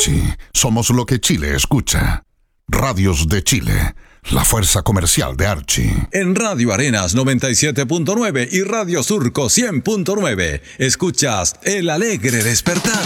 Archie, somos lo que Chile escucha. Radios de Chile, la fuerza comercial de Archie. En Radio Arenas 97.9 y Radio Surco 100.9, escuchas El Alegre Despertar.